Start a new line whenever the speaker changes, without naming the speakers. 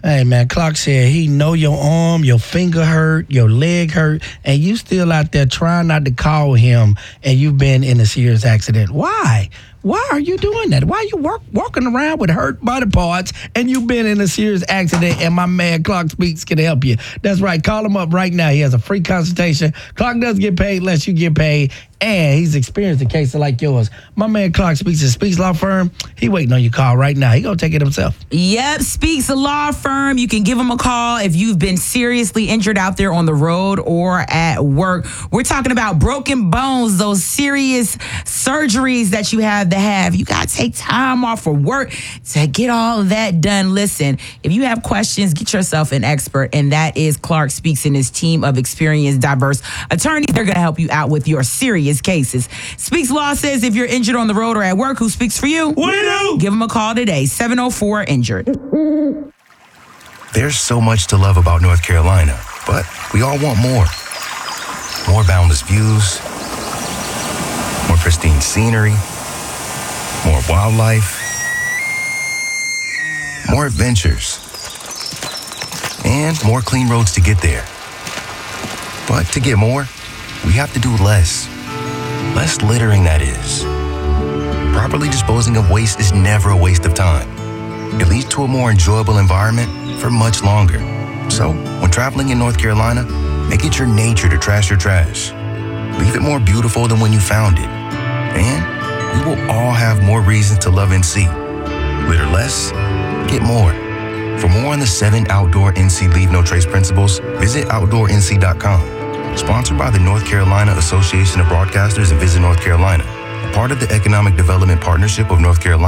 Hey man, Clark said he know your arm, your finger hurt, your leg hurt, and you still out there trying not to call him, and you've been in a serious accident. Why? Why are you doing that? Why are you walking around with hurt body parts and you've been in a serious accident and my man Clark Speaks can help you? That's right. Call him up right now. He has a free consultation. Clark doesn't get paid unless you get paid, and he's experienced a case like yours. My man Clark Speaks at Speaks Law Firm. He waiting on your call right now. He gonna take it himself.
Yep, Speaks Law Firm. You can give him a call if you've been seriously injured out there on the road or at work. We're talking about broken bones, those serious surgeries that you have to have. You got to take time off for work to get all of that done. Listen, if you have questions, get yourself an expert, and that is Clark Speaks and his team of experienced, diverse attorneys. They're going to help you out with your serious cases. Speaks Law says if you're injured on the road or at work, who speaks for you?
We do.
Give him a call today, 704-INJURED.
There's so much to love about North Carolina, but we all want more. More boundless views, more pristine scenery, more wildlife, more adventures, and more clean roads to get there. But to get more, we have to do less. Less littering, that is. Properly disposing of waste is never a waste of time. It leads to a more enjoyable environment for much longer. So, when traveling in North Carolina, make it your nature to trash your trash. Leave it more beautiful than when you found it. And we will all have more reasons to love NC. Litter less, get more. For more on the 7 outdoor NC Leave No Trace principles, visit OutdoorNC.com. Sponsored by the North Carolina Association of Broadcasters and Visit North Carolina, a part of the Economic Development Partnership of North Carolina.